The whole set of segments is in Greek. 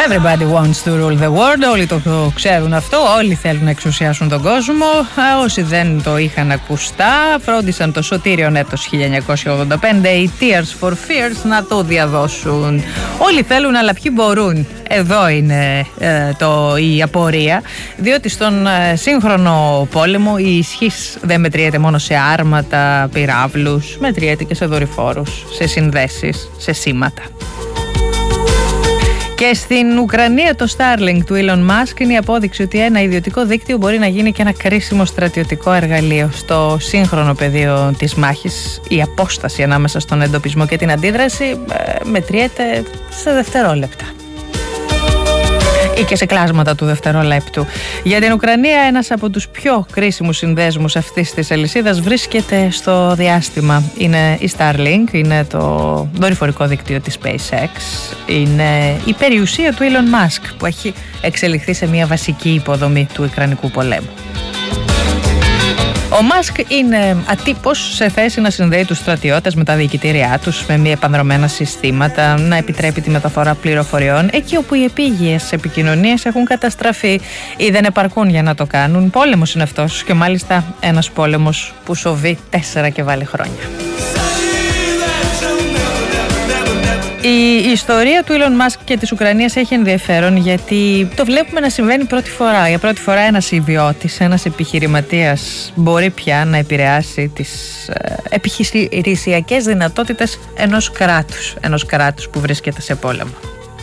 Everybody wants to rule the world. Όλοι το ξέρουν αυτό. Όλοι θέλουν να εξουσιάσουν τον κόσμο. Όσοι δεν το είχαν ακουστά, φρόντισαν το σωτήριον έτος 1985 οι Tears for Fears να το διαδώσουν. Όλοι θέλουν, αλλά ποιοι μπορούν? Εδώ είναι η απορία. Διότι στον σύγχρονο πόλεμο η ισχύς δεν μετριέται μόνο σε άρματα, πυράβλους, μετριέται και σε δορυφόρους, σε συνδέσεις, σε σήματα. Και στην Ουκρανία το Starlink του Elon Musk είναι η απόδειξη ότι ένα ιδιωτικό δίκτυο μπορεί να γίνει και ένα κρίσιμο στρατιωτικό εργαλείο. Στο σύγχρονο πεδίο της μάχης η απόσταση ανάμεσα στον εντοπισμό και την αντίδραση μετριέται σε δευτερόλεπτα ή και σε κλάσματα του δευτερόλεπτου. Για την Ουκρανία ένας από τους πιο κρίσιμους συνδέσμους αυτής της αλυσίδας βρίσκεται στο διάστημα. Είναι η Starlink, είναι το δορυφορικό δίκτυο της SpaceX, είναι η περιουσία του Elon Musk που έχει εξελιχθεί σε μια βασική υποδομή του Ουκρανικού πολέμου. Ο Μάσκ είναι ατύπως σε θέση να συνδέει τους στρατιώτες με τα διοικητήριά τους, με μη επανδρομένα συστήματα, να επιτρέπει τη μεταφορά πληροφοριών εκεί όπου οι επίγειες επικοινωνίες έχουν καταστραφεί ή δεν επαρκούν για να το κάνουν. Πόλεμος είναι αυτός, και μάλιστα ένας πόλεμος που σοβεί 4 και βάλει χρόνια. Η ιστορία του Elon Musk και της Ουκρανίας έχει ενδιαφέρον, γιατί το βλέπουμε να συμβαίνει πρώτη φορά. Για πρώτη φορά ένας ιδιώτης, ένας επιχειρηματίας μπορεί πια να επηρεάσει τις επιχειρησιακές δυνατότητες ενός κράτους που βρίσκεται σε πόλεμο.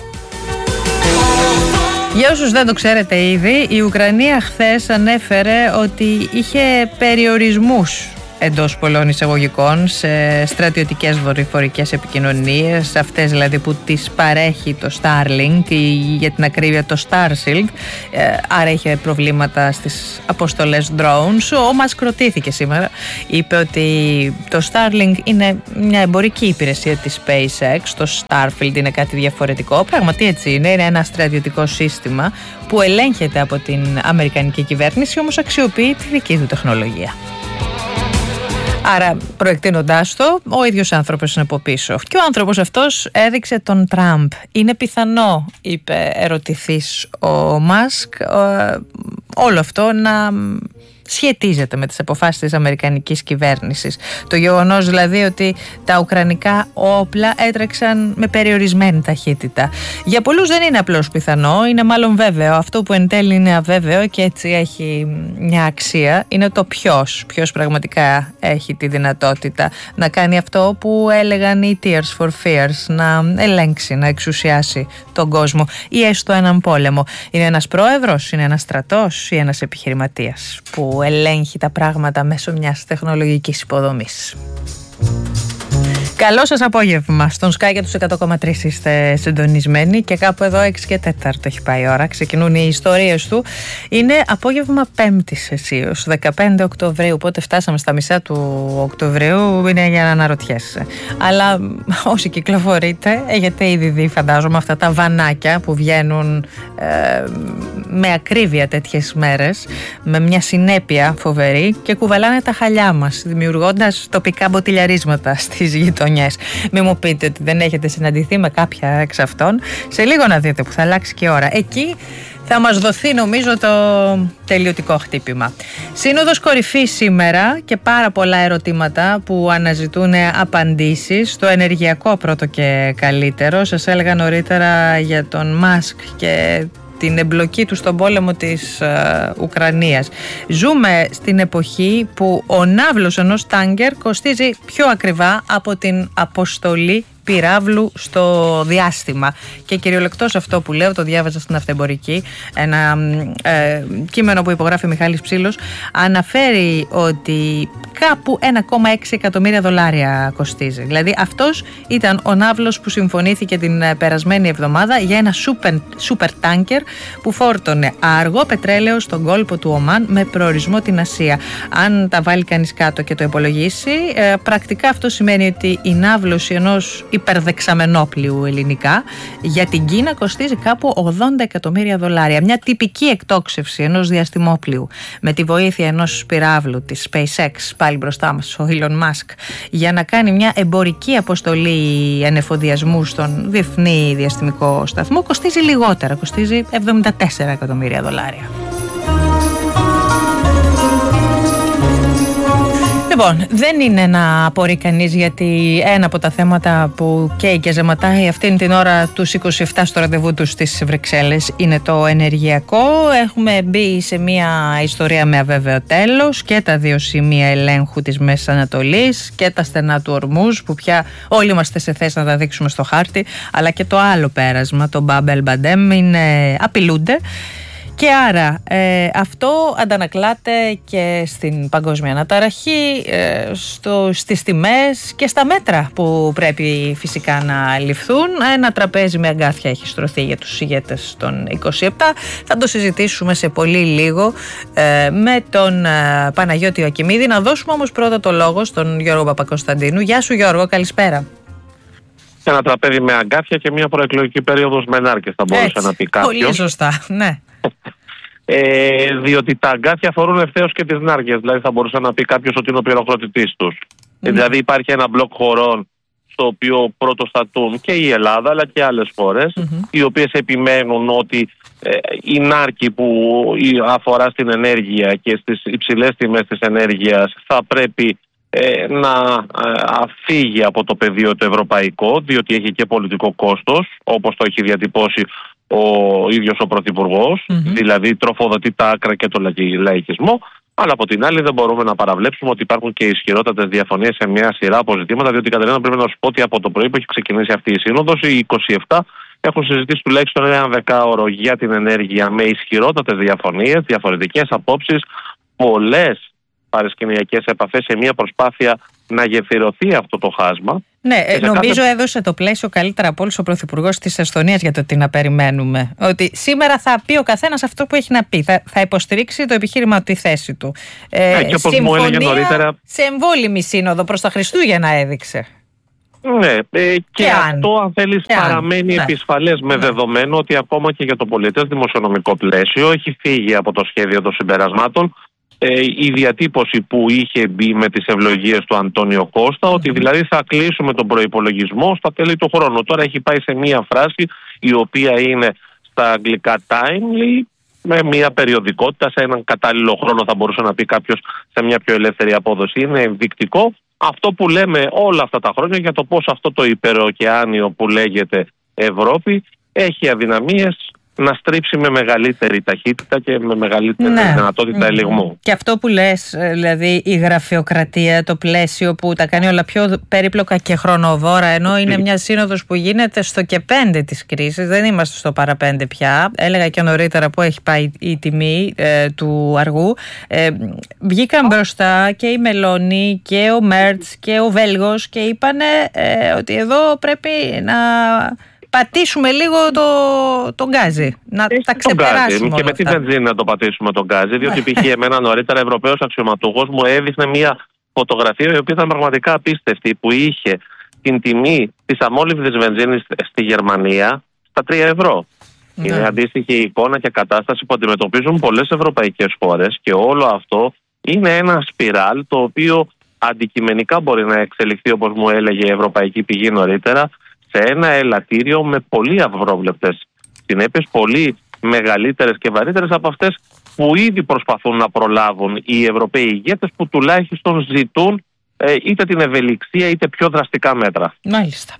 Για όσους δεν το ξέρετε ήδη, η Ουκρανία χθες ανέφερε ότι είχε περιορισμούς εντός πολλών εισαγωγικών σε στρατιωτικές δορυφορικές επικοινωνίες, αυτές δηλαδή που τις παρέχει το Starlink ή για την ακρίβεια το Starshield, άρα είχε προβλήματα στις αποστολές drones. Ο Μάσκ ρωτήθηκε σήμερα, είπε ότι το Starlink είναι μια εμπορική υπηρεσία της SpaceX, το Starfield είναι κάτι διαφορετικό. Πράγματι έτσι είναι ένα στρατιωτικό σύστημα που ελέγχεται από την αμερικανική κυβέρνηση, όμως αξιοποιεί τη δική του τεχνολογία. Άρα, προεκτείνοντάς το, ο ίδιος άνθρωπος είναι από πίσω. Και ο άνθρωπος αυτός έδειξε τον Τραμπ. Είναι πιθανό, είπε ερωτηθής ο Μάσκ, όλο αυτό να σχετίζεται με τις αποφάσεις της αμερικανικής κυβέρνησης. Το γεγονός δηλαδή ότι τα ουκρανικά όπλα έτρεξαν με περιορισμένη ταχύτητα. Για πολλούς δεν είναι απλώς πιθανό, είναι μάλλον βέβαιο. Αυτό που εν τέλει είναι αβέβαιο και έτσι έχει μια αξία είναι το ποιος πραγματικά έχει τη δυνατότητα να κάνει αυτό που έλεγαν οι Tears for Fears, να ελέγξει, να εξουσιάσει τον κόσμο ή έστω έναν πόλεμο. Είναι ένας πρόεδρος, είναι ένας στρατός ή ένας επιχειρηματίας που ελέγχει τα πράγματα μέσω μιας τεχνολογικής υποδομής. Καλό σας απόγευμα. Στον Sky και τους 100,3 είστε συντονισμένοι και κάπου εδώ 6 και 4 έχει πάει η ώρα. Ξεκινούν οι ιστορίες του. Είναι απόγευμα Πέμπτης αισίως, 15 Οκτωβρίου. Πότε φτάσαμε στα μισά του Οκτωβρίου είναι για να αναρωτιέσαι. Αλλά όσοι κυκλοφορείτε έχετε ήδη δει, φαντάζομαι, αυτά τα βανάκια που βγαίνουν με ακρίβεια τέτοιες μέρες, με μια συνέπεια φοβερή και κουβαλάνε τα χαλιά μας, δημιουργώντας τοπικά μποτιλιαρίσματα στις γειτονιές. Μην μου πείτε ότι δεν έχετε συναντηθεί με κάποια εξ αυτών. Σε λίγο να δείτε που θα αλλάξει και η ώρα. Εκεί θα μας δοθεί νομίζω το τελειωτικό χτύπημα. Σύνοδος κορυφής σήμερα και πάρα πολλά ερωτήματα που αναζητούν απαντήσεις. Το ενεργειακό πρώτο και καλύτερο. Σας έλεγα νωρίτερα για τον Μάσκ και την εμπλοκή του στον πόλεμο της Ουκρανίας. Ζούμε στην εποχή που ο ναύλος ενός τάγκερ κοστίζει πιο ακριβά από την αποστολή πυράβλου στο διάστημα. Και κυριολεκτός αυτό που λέω, το διάβαζα στην Αυτεμπορική, ένα κείμενο που υπογράφει ο Μιχάλης Ψήλος, αναφέρει ότι κάπου 1,6 εκατομμύρια δολάρια κοστίζει. Δηλαδή αυτός ήταν ο ναύλος που συμφωνήθηκε την περασμένη εβδομάδα για ένα super tanker που φόρτωνε αργό πετρέλαιο στον κόλπο του Ομάν με προορισμό την Ασία. Αν τα βάλει κανείς κάτω και το υπολογίσει, πρακτικά αυτό σημαίνει ότι η ναύλωση ενός υπερδεξαμενόπλοιου ελληνικά, για την Κίνα κοστίζει κάπου $80 εκατομμύρια. Μια τυπική εκτόξευση ενός διαστημόπλοιου με τη βοήθεια ενός πυράβλου της SpaceX, πάλι μπροστά μας ο Elon Musk, για να κάνει μια εμπορική αποστολή ανεφοδιασμού στον Διεθνή Διαστημικό Σταθμό, κοστίζει λιγότερα, κοστίζει $74 εκατομμύρια. Λοιπόν, δεν είναι να απορεί κανείς, γιατί ένα από τα θέματα που καίει και ζεματάει αυτήν την ώρα τους 27 στο ραντεβού τους στις Βρυξέλλες είναι το ενεργειακό. Έχουμε μπει σε μια ιστορία με αβέβαιο τέλος, και τα δύο σημεία ελέγχου της Μέσης Ανατολής και τα στενά του Ορμούζ, που πια όλοι είμαστε σε θέση να τα δείξουμε στο χάρτη, αλλά και το άλλο πέρασμα, το Bab el-Mandeb, απειλούνται. Και άρα αυτό αντανακλάται και στην παγκόσμια αναταραχή, στις τιμές και στα μέτρα που πρέπει φυσικά να ληφθούν. Ένα τραπέζι με αγκάθια έχει στρωθεί για τους ηγέτες των 27. Θα το συζητήσουμε σε πολύ λίγο με τον Παναγιώτη Ακημίδη. Να δώσουμε όμως πρώτα το λόγο στον Γιώργο Παπακοσταντίνου. Γεια σου Γιώργο, καλησπέρα. Ένα τραπέζι με αγκάθια και μια προεκλογική περίοδος με νάρκες, θα μπορούσε να πει κάποιος. Πολύ σωστά, ναι. Διότι τα αγκάθια αφορούν ευθέως και τις νάρκες. Δηλαδή θα μπορούσε να πει κάποιος ότι είναι ο πυροκροτητής τους. Δηλαδή υπάρχει ένα μπλοκ χωρών στο οποίο πρωτοστατούν και η Ελλάδα αλλά και άλλες χώρες, οι οποίες επιμένουν ότι η νάρκη που αφορά στην ενέργεια και στις υψηλές τιμές της ενέργειας θα πρέπει να φύγει από το πεδίο το ευρωπαϊκό, διότι έχει και πολιτικό κόστος, όπως το έχει διατυπώσει ο ίδιος ο Πρωθυπουργός, δηλαδή τροφοδοτεί τα άκρα και το λαϊκισμό. Αλλά από την άλλη δεν μπορούμε να παραβλέψουμε ότι υπάρχουν και ισχυρότατες διαφωνίες σε μια σειρά από ζητήματα, διότι Κατερίνα, πρέπει να σου πω ότι από το πρωί που έχει ξεκινήσει αυτή η σύνοδος, οι 27 έχουν συζητήσει τουλάχιστον ένα δεκάωρο για την ενέργεια με ισχυρότατες διαφωνίες, διαφορετικές απόψεις, πολλές παρασκηνιακές επαφές σε μια προσπάθεια να γεφυρωθεί αυτό το χάσμα. Ναι, νομίζω έδωσε το πλαίσιο καλύτερα από όλους ο Πρωθυπουργός της Εσθονίας για το τι να περιμένουμε. Ότι σήμερα θα πει ο καθένας αυτό που έχει να πει. Θα υποστηρίξει το επιχείρημα, τη θέση του. Και όπως μου έλεγε νωρίτερα, σε εμβόλυμη σύνοδο προς τα Χριστούγεννα έδειξε. Ναι, και αυτό αν θέλεις παραμένει επισφαλές, με δεδομένο ότι ακόμα και για το πολιτές δημοσιονομικό πλαίσιο έχει φύγει από το σχέδιο των συμπερασμάτων η διατύπωση που είχε μπει με τις ευλογίες του Αντώνιο Κώστα, ότι δηλαδή θα κλείσουμε τον προϋπολογισμό στα τέλη του χρόνου. Τώρα έχει πάει σε μία φράση η οποία είναι στα αγγλικά timely, με μία περιοδικότητα, σε έναν κατάλληλο χρόνο θα μπορούσε να πει κάποιος, σε μια πιο ελεύθερη απόδοση. Είναι ενδεικτικό αυτό που λέμε όλα αυτά τα χρόνια για το πώς αυτό το υπεροοκεάνιο που λέγεται Ευρώπη έχει αδυναμίες να στρίψει με μεγαλύτερη ταχύτητα και με μεγαλύτερη δυνατότητα ελιγμού. Και αυτό που λες, δηλαδή η γραφειοκρατία, το πλαίσιο που τα κάνει όλα πιο περίπλοκα και χρονοβόρα, ενώ είναι μια σύνοδος που γίνεται στο και 5 της κρίσης, δεν είμαστε στο παραπέντε πια. Έλεγα και νωρίτερα που έχει πάει η τιμή του αργού. Βγήκαν μπροστά και η Μελώνη και ο Μέρτς και ο Βέλγος και είπανε ότι εδώ πρέπει να πατήσουμε λίγο τον γκάζι, να τα ξεπεράσουμε. Και με τι βενζίνη να το πατήσουμε τον γκάζι, διότι π.χ. εμένα νωρίτερα Ευρωπαίος αξιωματούχος μου έδειχνε μια φωτογραφία η οποία ήταν πραγματικά απίστευτη, που είχε την τιμή της αμόλυβδης βενζίνης στη Γερμανία στα 3 ευρώ. Είναι αντίστοιχη η εικόνα και κατάσταση που αντιμετωπίζουν πολλές ευρωπαϊκές χώρες, και όλο αυτό είναι ένα σπιράλ το οποίο αντικειμενικά μπορεί να εξελιχθεί, όπως μου έλεγε η Ευρωπαϊκή Πηγή νωρίτερα, σε ένα ελαττήριο με πολύ αυρόβλεπτες συνέπειες, πολύ μεγαλύτερες και βαρύτερες από αυτές που ήδη προσπαθούν να προλάβουν οι Ευρωπαίοι ηγέτες, που τουλάχιστον ζητούν είτε την ευελιξία είτε πιο δραστικά μέτρα. Μάλιστα.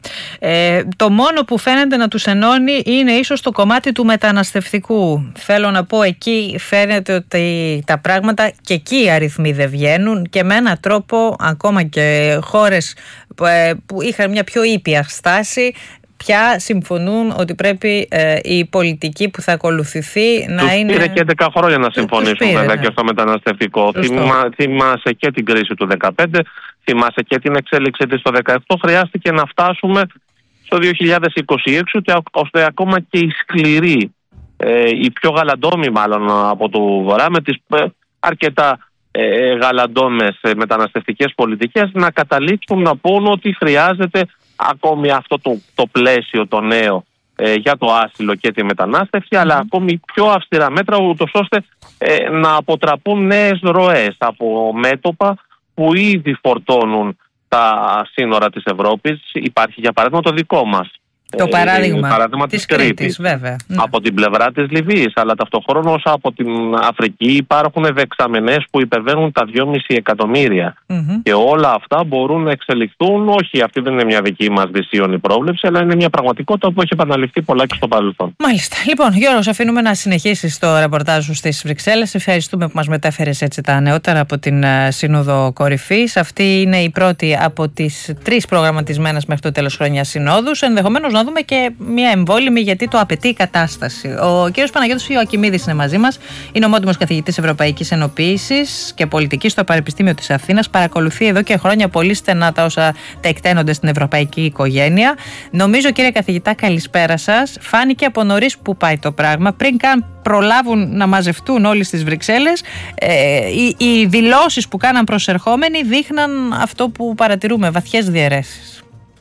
Το μόνο που φαίνεται να τους ενώνει είναι ίσως το κομμάτι του μεταναστευτικού. Θέλω να πω, εκεί φαίνεται ότι τα πράγματα και εκεί οι αριθμοί δεν βγαίνουν, και με έναν τρόπο ακόμα και χώρες που είχαν μια πιο ήπια στάση πια συμφωνούν ότι πρέπει η πολιτική που θα ακολουθηθεί να είναι... Πήρε και 11 χρόνια να συμφωνήσουν βέβαια και στο μεταναστευτικό. Θυμάσαι και την κρίση του 2015, θυμάσαι και την εξέλιξη της το 2018. Χρειάστηκε να φτάσουμε στο 2026, ώστε ακόμα και οι σκληροί, οι πιο γαλαντόμοι μάλλον από το Βορρά, με τις αρκετά γαλαντόμες μεταναστευτικές πολιτικές, να καταλήξουν να πούν ότι χρειάζεται ακόμη αυτό το πλαίσιο το νέο για το άσυλο και τη μετανάστευση, αλλά ακόμη πιο αυστηρά μέτρα, ούτως ώστε να αποτραπούν νέες ροές από μέτωπα που ήδη φορτώνουν τα σύνορα της Ευρώπης. Υπάρχει για παράδειγμα το δικό μας. Το παράδειγμα της Κρήτης, βέβαια. Από την πλευρά της Λιβύης, αλλά ταυτοχρόνως από την Αφρική υπάρχουν δεξαμενές που υπερβαίνουν τα 2,5 εκατομμύρια. Και όλα αυτά μπορούν να εξελιχθούν. Όχι, αυτή δεν είναι μια δική μας δυσίωνη πρόβλεψη, αλλά είναι μια πραγματικότητα που έχει επαναληφθεί πολλά και στο παρελθόν. Μάλιστα. Λοιπόν, Γιώργο, αφήνουμε να συνεχίσεις το ρεπορτάζ σου στις Βρυξέλλες. Ευχαριστούμε που μας μετέφερες έτσι τα νεότερα από την Σύνοδο Κορυφής. Αυτή είναι η πρώτη από τις 3 προγραμματισμένες μέχρι το τέλος χρονιάς συνόδους. Ενδεχομένως να δούμε και μια εμβόλυμη, γιατί το απαιτεί η κατάσταση. Ο κ. Παναγιώτης Ιωακιμίδης είναι μαζί μας. Είναι ομότιμος καθηγητής Ευρωπαϊκής Ενοποίησης και Πολιτικής στο Πανεπιστήμιο της Αθήνας. Παρακολουθεί εδώ και χρόνια πολύ στενά τα όσα τεκταίνονται στην ευρωπαϊκή οικογένεια. Νομίζω, κύριε καθηγητά, καλησπέρα σας. Φάνηκε από νωρίς που πάει το πράγμα. Πριν καν προλάβουν να μαζευτούν όλοι στις Βρυξέλλες, οι δηλώσεις που κάναν προσερχόμενοι δείχναν αυτό που παρατηρούμε, βαθιές διαιρέσεις.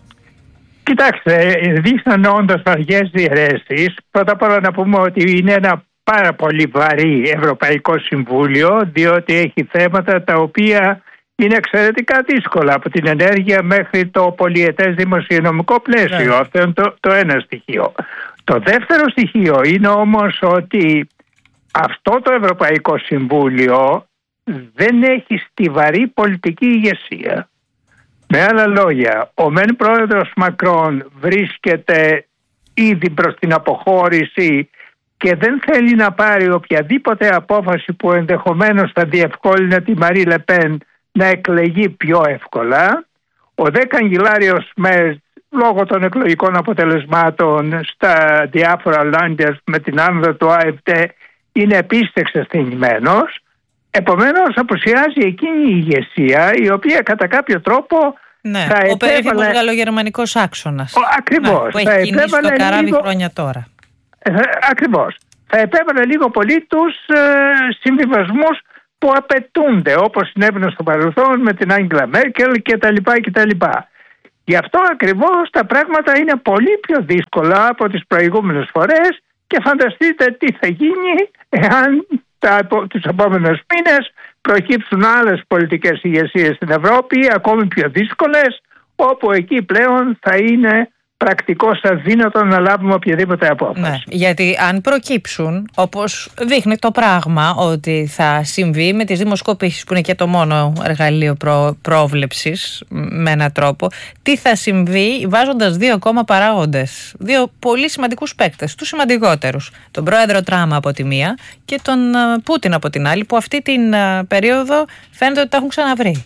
Κοιτάξτε, δείχναν όντως βαριές διαιρέσεις. Πρώτα απ' όλα να πούμε ότι είναι ένα πάρα πολύ βαρύ Ευρωπαϊκό Συμβούλιο, διότι έχει θέματα τα οποία είναι εξαιρετικά δύσκολα, από την ενέργεια μέχρι το πολυετές δημοσιονομικό πλαίσιο. Αυτό είναι το ένα στοιχείο. Το δεύτερο στοιχείο είναι όμως ότι αυτό το Ευρωπαϊκό Συμβούλιο δεν έχει στιβαρή πολιτική ηγεσία. Με άλλα λόγια, ο μεν πρόεδρος Μακρόν βρίσκεται ήδη προς την αποχώρηση και δεν θέλει να πάρει οποιαδήποτε απόφαση που ενδεχομένως θα διευκόλυνε τη Μαρί Λεπέν να εκλεγεί πιο εύκολα. Ο δε καγκελάριος Μέρτ, λόγω των εκλογικών αποτελεσμάτων στα διάφορα λάντερς με την άνοδο του ΑΕΠΤ, είναι επίσης εξασθενημένος. Επομένως απουσιάζει εκείνη η ηγεσία η οποία κατά κάποιο τρόπο θα ο περίφημος γαλλογερμανικός άξονας. Ακριβώς. Που έχει κινήσει το καράβι χρόνια τώρα. Ακριβώς. Θα επέβαλε λίγο πολύ τους συμβιβασμούς που απαιτούνται, όπως συνέβαινε στο παρελθόν με την Άγγελα Μέρκελ κτλ. Γι' αυτό ακριβώς τα πράγματα είναι πολύ πιο δύσκολα από τις προηγούμενες φορές και φανταστείτε τι θα γίνει εάν τους επόμενους μήνες προκύψουν άλλες πολιτικές ηγεσίες στην Ευρώπη, ακόμη πιο δύσκολες, όπου εκεί πλέον θα είναι πρακτικώς αδύνατο να λάβουμε οποιαδήποτε απόφαση. Ναι, γιατί αν προκύψουν, όπως δείχνει το πράγμα ότι θα συμβεί με τις δημοσκοπήσεις, που είναι και το μόνο εργαλείο πρόβλεψης με έναν τρόπο, τι θα συμβεί βάζοντας 2 ακόμα παράγοντες, 2 πολύ σημαντικούς παίκτες, τους σημαντικότερους, τον πρόεδρο Τραμπ από τη μία και τον Πούτιν από την άλλη, που αυτή την περίοδο φαίνεται ότι τα έχουν ξαναβρει.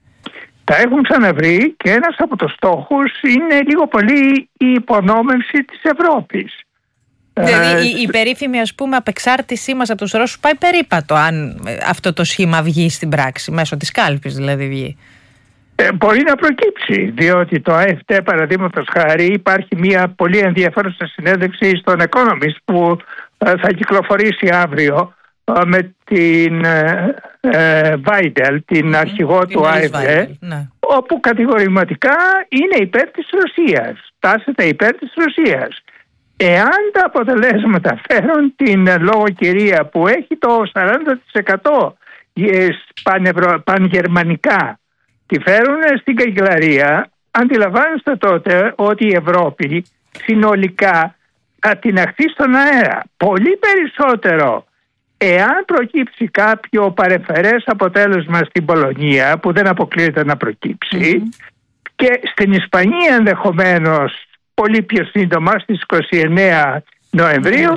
Τα έχουν ξαναβρει και ένας από τους στόχους είναι λίγο πολύ η υπονόμευση της Ευρώπης. Δηλαδή η περίφημη, ας πούμε, απεξάρτησή μας από τους Ρώσους πάει περίπατο αν αυτό το σχήμα βγει στην πράξη, μέσω της κάλπης δηλαδή βγει. Μπορεί να προκύψει, διότι το ΑΕΦΤ, παραδείγματος χάρη, υπάρχει μια πολύ ενδιαφέρουσα συνέντευξη στον Economist που θα κυκλοφορήσει αύριο με την Βάιντελ, την αρχηγό του ΑΕΦΔ, όπου κατηγορηματικά είναι υπέρ της Ρωσίας, τάσεται υπέρ της Ρωσίας. Εάν τα αποτελέσματα φέρουν την λόγοκυρία που έχει το 40% πανγερμανικά, τη φέρουν στην καγκελαρία, αντιλαμβάνεστε τότε ότι η Ευρώπη συνολικά θα τιναχθεί στον αέρα. Πολύ περισσότερο εάν προκύψει κάποιο παρεμφερές αποτέλεσμα στην Πολωνία, που δεν αποκλείεται να προκύψει, και στην Ισπανία ενδεχομένως πολύ πιο σύντομα στις 29 Νοεμβρίου,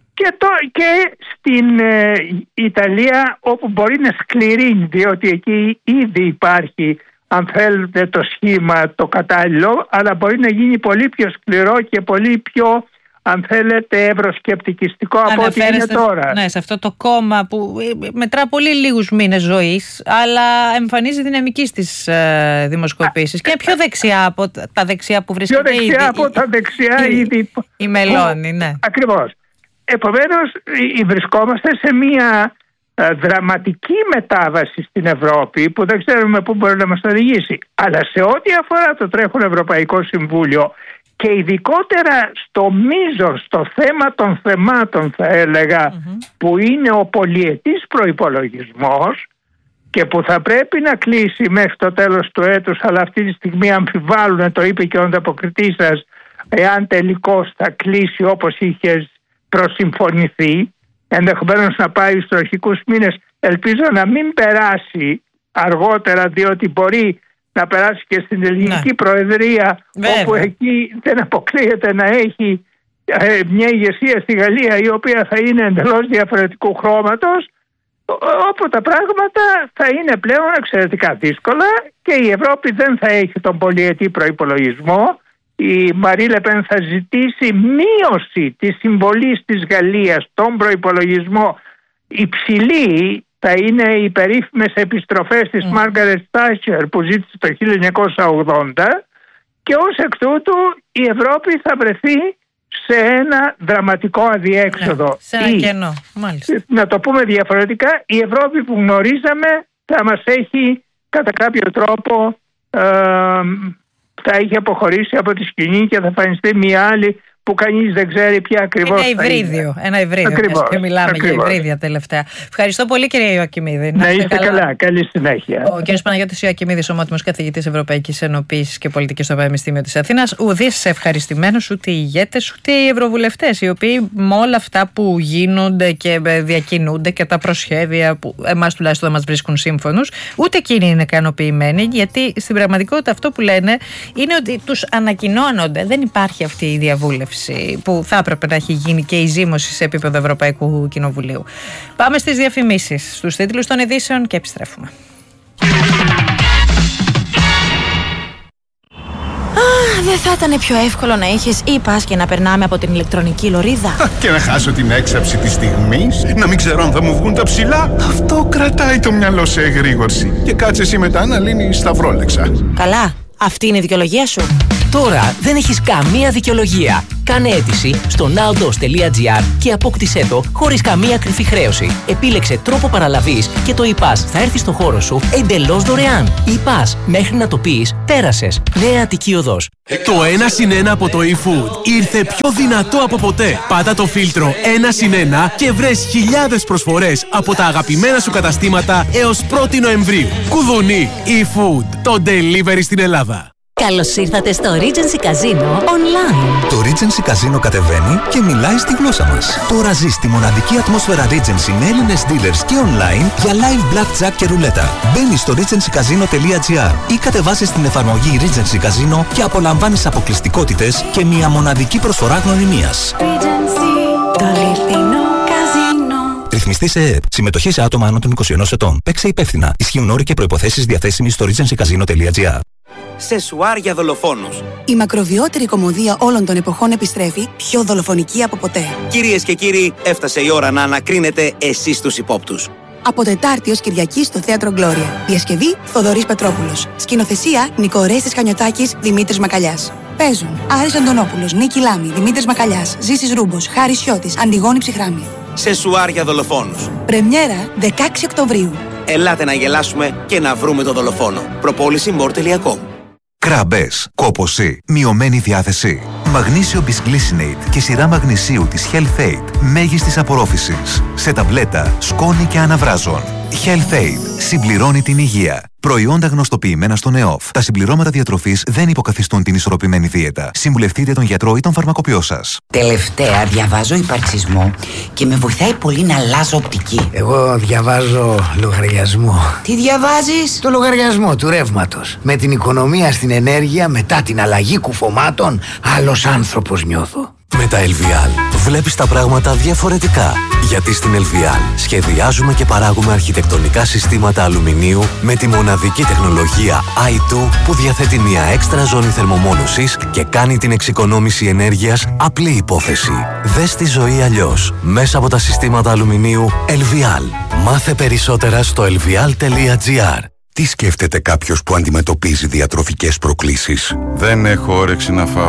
και στην Ιταλία, όπου μπορεί να σκληρύνει, διότι εκεί ήδη υπάρχει, αν θέλετε, το σχήμα το κατάλληλο, αλλά μπορεί να γίνει πολύ πιο σκληρό και πολύ πιο, αν θέλετε, ευρωσκεπτικιστικό από ό,τι είναι τώρα. Ναι, σε αυτό το κόμμα που μετρά πολύ λίγους μήνες ζωής, αλλά εμφανίζει δυναμική στις δημοσκοπήσεις. Και πιο δεξιά από τα δεξιά που βρίσκεται ήδη. Πιο δεξιά από τα δεξιά ήδη. Η Μελώνη, ναι. Ακριβώς. Επομένως, βρισκόμαστε σε μια δραματική μετάβαση στην Ευρώπη που δεν ξέρουμε πού μπορεί να μας οδηγήσει. Αλλά σε ό,τι αφορά το τρέχον Ευρωπαϊκό Συμβούλιο και ειδικότερα στο μείζον, στο θέμα των θεμάτων θα έλεγα, που είναι ο πολυετής προϋπολογισμός και που θα πρέπει να κλείσει μέχρι το τέλος του έτους, αλλά αυτή τη στιγμή αμφιβάλλουν, το είπε και ο ανταποκριτής σας, εάν τελικώς θα κλείσει όπως είχε προσυμφωνηθεί, ενδεχομένως να πάει στους αρχικούς μήνες. Ελπίζω να μην περάσει αργότερα, διότι μπορεί να περάσει και στην ελληνική προεδρία, όπου εκεί δεν αποκλείεται να έχει μια ηγεσία στη Γαλλία η οποία θα είναι εντελώς διαφορετικού χρώματος, όπου τα πράγματα θα είναι πλέον εξαιρετικά δύσκολα και η Ευρώπη δεν θα έχει τον πολυετή προϋπολογισμό. Η Μαρί Λε Πεν θα ζητήσει μείωση της συμβολής της Γαλλίας στον προϋπολογισμό υψηλή. Θα είναι οι περίφημες επιστροφές της Μάργαρετ Θάτσερ που ζήτησε το 1980 και ως εκ τούτου η Ευρώπη θα βρεθεί σε ένα δραματικό αδιέξοδο. Σε ένα κενό, μάλιστα. Να το πούμε διαφορετικά, η Ευρώπη που γνωρίζαμε θα μας έχει κατά κάποιο τρόπο θα είχε αποχωρήσει από τη σκηνή και θα εμφανιστεί μια άλλη που κανείς δεν ξέρει ποια ακριβώς ένα υβρίδιο. Ένα υβρίδιο. Και μιλάμε για υβρίδια τελευταία. Ευχαριστώ πολύ, κύριε Ιωακιμίδη. Να είστε καλά. Καλή συνέχεια. Ο κύριος Παναγιώτης Ιωακιμίδης, ομότιμος καθηγητής Ευρωπαϊκής Ενοποίησης και Πολιτικής στο Πανεπιστήμιο της Αθήνας. Ουδής ευχαριστημένος ούτε οι ηγέτες ούτε οι ευρωβουλευτές, οι οποίοι με όλα αυτά που γίνονται και διακινούνται και τα προσχέδια που εμάς τουλάχιστον δεν μας βρίσκουν σύμφωνους, ούτε εκείνοι είναι ικανοποιημένοι, γιατί στην πραγματικότητα αυτό που λένε είναι ότι τους ανακοινώνονται. Δεν υπάρχει αυτή η διαβούλευση που θα έπρεπε να έχει γίνει και η ζήμωση σε επίπεδο Ευρωπαϊκού Κοινοβουλίου. Πάμε στις διαφημίσεις, στους τίτλους των ειδήσεων και επιστρέφουμε. Δεν θα ήταν πιο εύκολο να είχες e-pass και να περνάμε από την ηλεκτρονική λωρίδα? Και να χάσω την έξαψη της στιγμής, να μην ξέρω αν θα μου βγουν τα ψηλά. Αυτό κρατάει το μυαλό σε εγρήγορση. Και κάτσε εσύ μετά να λύνεις σταυρόλεξα. Καλά, αυτή είναι η δικαιολογία σου. Τώρα δεν έχεις καμία δικαιολογία. Κάνε αίτηση στο nowdos.gr και απόκτησέ το χωρίς καμία κρυφή χρέωση. Επίλεξε τρόπο παραλαβής και το e-pass θα έρθει στο χώρο σου εντελώς δωρεάν. E-pass, μέχρι να το πεις, πέρασες. Νέα Αττική Οδός. Το 1+1 από το eFood ήρθε πιο δυνατό από ποτέ. Πάτα το φίλτρο 1+1 και βρες χιλιάδες προσφορές από τα αγαπημένα σου καταστήματα έως 1η Νοεμβρίου. Κουδουνί eFood, το delivery στην Ελλάδα. Καλώς ήρθατε στο Regency Casino Online. Το Regency Casino κατεβαίνει και μιλάει στη γλώσσα μας. Τώρα ζεις τη μοναδική ατμόσφαιρα Regency με Έλληνες dealers και online για live blackjack και ρουλέτα. Μπαίνεις στο regencycasino.gr ή κατεβάζεις την εφαρμογή Regency Casino και απολαμβάνεις αποκλειστικότητες και μια μοναδική προσφορά γνωριμίας. Regency, το αληθινό καζίνο. Ρυθμιστή σε ΕΕΠ. Συμμετοχή σε άτομα άνω των 21 ετών. Παίξε υπεύθυνα. Ισχύουν όροι και προϋποθέσεις διαθέσιμοι στο regencycasino.gr. Σεσουάρ για δολοφόνους. Η μακροβιότερη κωμωδία όλων των εποχών επιστρέφει, πιο δολοφονική από ποτέ. Κυρίες και κύριοι, έφτασε η ώρα να ανακρίνετε εσείς τους υπόπτους. Από Τετάρτη ως Κυριακή στο Θέατρο Γκλώρια. Διασκευή Θοδωρής Πετρόπουλος. Σκηνοθεσία Νικορέστης Χανιωτάκης, Δημήτρης Μακαλιάς. Παίζουν Άρης Αντωνόπουλος, Νίκη Λάμη, Δημήτρης Μακαλιάς, Ζήσης Ρούμπος, Χάρης Σιώτης, Αντιγόνη Ψυχράμη. Σεσουάρ για δολοφόνους. Πρεμιέρα 16 Οκτωβρίου. Ελάτε να γελάσουμε και να βρούμε το δολοφόνο. Προπόληση more.com. Κράμπες, κόπωση, μειωμένη διάθεση. Μαγνήσιο Bisglycinate και σειρά μαγνησίου της Health Aid μέγιστης απορρόφησης. Σε ταμπλέτα, σκόνη και αναβράζων. Health Aid συμπληρώνει την υγεία. Προϊόντα γνωστοποιημένα στον ΕΟΦ. Τα συμπληρώματα διατροφής δεν υποκαθιστούν την ισορροπημένη δίαιτα. Συμβουλευτείτε τον γιατρό ή τον φαρμακοποιό σας. Τελευταία διαβάζω υπαρξισμό και με βοηθάει πολύ να αλλάζω οπτική. Εγώ διαβάζω λογαριασμό. Τι διαβάζεις? Το λογαριασμό του ρεύματος. Με την οικονομία στην ενέργεια μετά την αλλαγή κουφωμάτων, άλλος άνθρωπος νιώθω. Με τα LVL βλέπεις τα πράγματα διαφορετικά. Γιατί στην LVL σχεδιάζουμε και παράγουμε αρχιτεκτονικά συστήματα αλουμινίου με τη μοναδική τεχνολογία i2 που διαθέτει μια έξτρα ζώνη θερμομόνωσης και κάνει την εξοικονόμηση ενέργειας απλή υπόθεση. Δες τη ζωή αλλιώς μέσα από τα συστήματα αλουμινίου LVL. Μάθε περισσότερα στο lvl.gr. Τι σκέφτεται κάποιος που αντιμετωπίζει διατροφικές προκλήσεις? Δεν έχω όρεξη να φάω.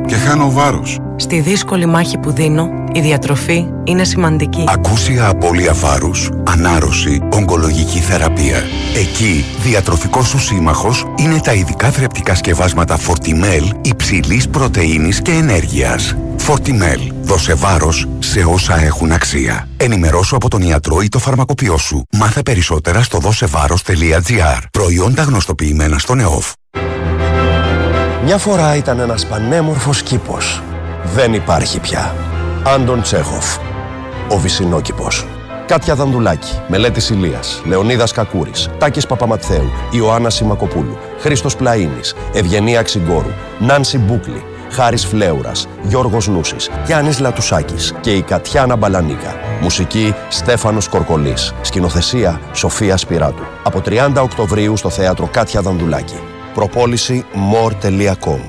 και χάνω βάρος. Στη δύσκολη μάχη που δίνω, η διατροφή είναι σημαντική. Ακούσια απώλεια βάρους, ανάρρωση, ογκολογική θεραπεία. Εκεί, διατροφικός σου σύμμαχος είναι τα ειδικά θρεπτικά σκευάσματα Fortimel υψηλής πρωτεΐνης και ενέργειας. Fortimel. Δώσε βάρος σε όσα έχουν αξία. Ενημερώσου από τον ιατρό ή το φαρμακοποιό σου. Μάθε περισσότερα στο δώσεβάρος.gr. Προϊόντα γνωστοποιημένα στον ΕΟΦ. Μια φορά ήταν ένας πανέμορφος κήπος. Δεν υπάρχει πια. Άντων Τσέχοφ. Ο Βυσσινόκηπος. Κάτια Δανδουλάκη, Μελέτης Ηλίας, Λεωνίδας Κακούρης, Τάκης Παπαματθέου, Ιωάννα Σιμακοπούλου, Χρήστος Πλαΐνης, Ευγενία Ξυγκόρου, Νάνση Μπούκλη, Χάρης Φλέουρας, Γιώργος Νούσης, Γιάννης Λατουσάκης και η Κατιάνα Μπαλανίκα. Μουσική Στέφανος Κορκολής. Σκηνοθεσία Σοφία Σπυράτου. Από 30 Οκτωβρίου στο Θέατρο Κάτια Δανδουλάκη. Προπόληση more.com.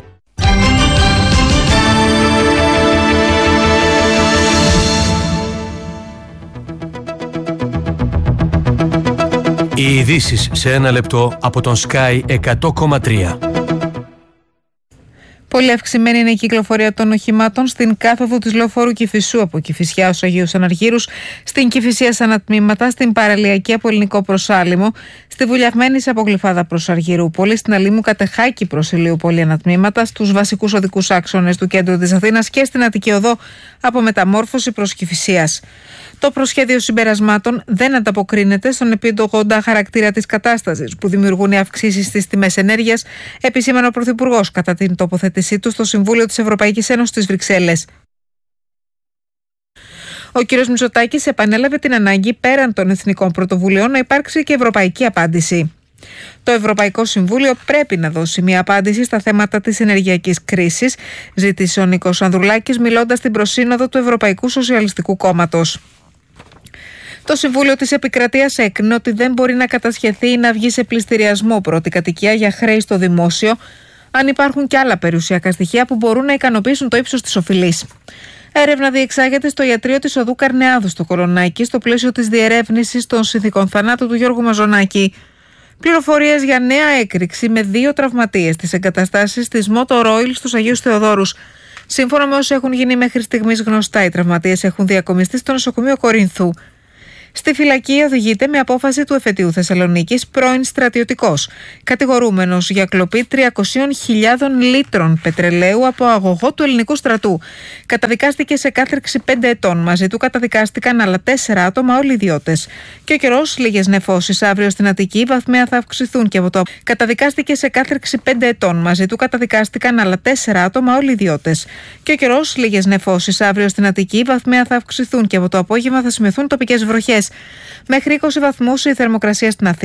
Οι ειδήσεις σε ένα λεπτό από τον Sky 100,3. Πολύ αυξημένη είναι η κυκλοφορία των οχημάτων στην κάθοδο της λεωφόρου Κηφισού από Κηφισιά ως Αγίους Αναργύρους, στην Κηφισία ανατμήματα, στην παραλιακή από Ελληνικό προς Άλυμο, στη Βουλιαγμένη από Γλυφάδα προς Αργυρούπολη, στην Αλήμου Κατεχάκη προς Ηλιούπολη ανατμήματα, στους βασικούς οδικούς άξονες του κέντρου της Αθήνας και στην Αττική Οδό από Μεταμόρφωση προς Κηφισίας. Το προσχέδιο συμπερασμάτων δεν ανταποκρίνεται στον επίδογοντα χαρακτήρα της κατάστασης που δημιουργούν οι αυξήσεις στις τιμές ενέργειας, επισήμανε ο Πρωθυπουργός κατά την τοποθέτησή του στο Συμβούλιο της Ευρωπαϊκής Ένωσης στις Βρυξέλλες. Ο κ. Μητσοτάκης επανέλαβε την ανάγκη πέραν των εθνικών πρωτοβουλειών να υπάρξει και ευρωπαϊκή απάντηση. Το Ευρωπαϊκό Συμβούλιο πρέπει να δώσει μια απάντηση στα θέματα της ενεργειακής κρίσης, ζήτησε ο Νίκος Ανδρουλάκης μιλώντας στην προσύνοδο του Ευρωπαϊκού Σοσιαλιστικού Κόμματος. Το Συμβούλιο της Επικρατείας έκρινε ότι δεν μπορεί να κατασχεθεί ή να βγει σε πληστηριασμό πρώτη κατοικία για χρέη στο δημόσιο, αν υπάρχουν και άλλα περιουσιακά στοιχεία που μπορούν να ικανοποιήσουν το ύψος της οφειλής. Έρευνα διεξάγεται στο ιατρείο της Οδού Καρνεάδου στο Κολονάκι, στο πλαίσιο της διερεύνησης των συνθηκών θανάτου του Γιώργου Μαζονάκη. Πληροφορίες για νέα έκρηξη με 2 τραυματίες στις εγκαταστάσεις της Motor Oil στους Αγίους Θεοδόρους. Σύμφωνα με όσα έχουν γίνει μέχρι στιγμής γνωστά, οι τραυματίες έχουν διακομιστεί στο νοσοκομείο Κορίνθου. Στη φυλακή οδηγείται με απόφαση του εφετείου Θεσσαλονίκης πρώην στρατιωτικός, κατηγορούμενος για κλοπή 300.000 λίτρων πετρελαίου από αγωγό του ελληνικού στρατού. Καταδικάστηκε σε κάθριξη 5 ετών. Μαζί του καταδικάστηκαν άλλα 4 άτομα, όλοι ιδιώτες. Και ο καιρός, λίγες νεφώσεις αύριο στην Αττική, βαθμία θα αυξηθούν και από το. Καταδικάστηκε σε κάθριξη 5 ετών. Μαζί του καταδικάστηκαν άλλα 4 άτομα, όλοι ιδιώτες. Και ο καιρός, λίγες νεφώσεις αύριο στην Αττική, βαθμία θα αυξηθούν και από το απόγευμα θα σημειωθούν τοπικές βροχές. Μέχρι 20 βαθμούς η θερμοκρασία στην Αθήνα.